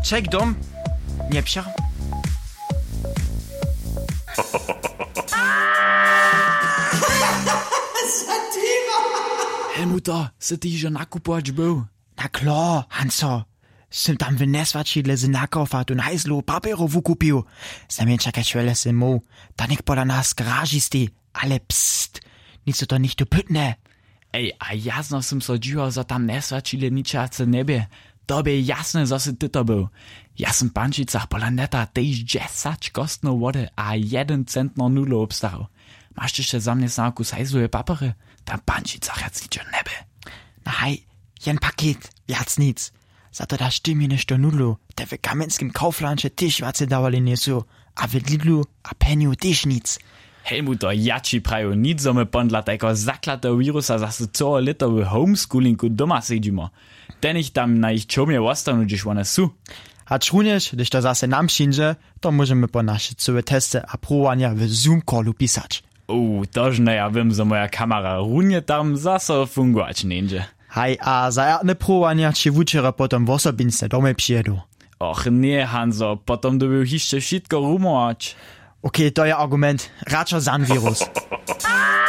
Check dom. Nie psiar. Helmuta, se ty že nakupować był? Na klar, Hanso. Sem tam w nesvačidle z nakofa tu najzlu papieru wukupił. Sem czekać chwilę se mu. Da nikt pola nas garażisty. Ale pst, nic to nicht tu pytne. Ej, a jasno som so džival, za tam nesvačile ničace nebe. To by jasne, za se ty to był. Ja som pančicach pola neta tež 10 kostno vody a 1 cent na nulo obstarał. Masz jeszcze za mnie znałku sajzuje papiery? Tam pančicach jac ničo nebe. Na hej, jen paket, wiac nic. Za to da stimmi nešto nudlu, te w kamenskim Kauflandže tyž vace dawali niesu, a w Lidlu a Penju tyž nic. Helmuto, ja ci praju, nic zo me pondla tego zaklatého virusa zase co lito v homeschoolingu doma sedimo. Ten ich tam na ich čomie ostanu, gdyż one su. A črunieš, když to zase nam šinže, to możemy po naše całe testy a próbania w Zoom-callu pisać. Tož ne, ja viem, zo moja kamera runie tam zase fungować neńdzie. Hej, a zajadne próbania ci wučera potom w osobince domej przyjedu. Och nie, Hanzo, potom dobył jeszcze wszystko rumować. Okay, to je argument. Radšo zan virus.